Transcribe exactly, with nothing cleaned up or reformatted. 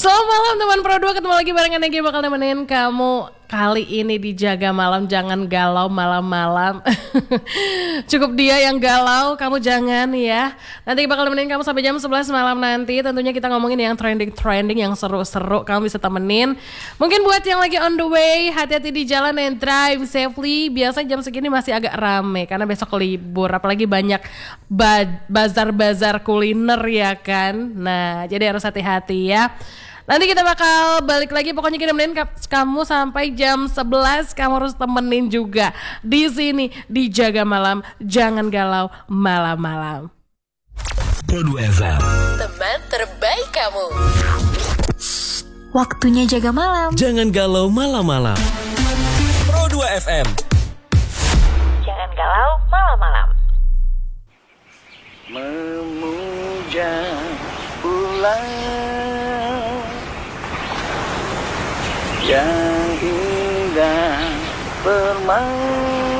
Selamat malam teman Pro dua, ketemu lagi barengan Egy bakal nemenin kamu kali ini di Jaga Malam. Jangan galau malam-malam. Cukup dia yang galau, kamu jangan ya. Nanti bakal nemenin kamu sampai jam sebelas malam nanti. Tentunya kita ngomongin yang trending-trending, yang seru-seru. Kamu bisa temenin. Mungkin buat yang lagi on the way, hati-hati di jalan and drive safely. Biasa jam segini masih agak rame karena besok libur. Apalagi banyak ba- bazar-bazar kuliner ya kan. Nah, jadi harus hati-hati ya. Nanti kita bakal balik lagi, pokoknya kita nemenin kamu sampai jam sebelas. Kamu harus temenin juga di sini di Jaga Malam. Jangan galau malam-malam. Pro dua F M, teman terbaik kamu. Waktunya jaga malam. Jangan galau malam-malam. Pro dua F M. Jangan galau malam-malam. Memuja bulan yang indah permai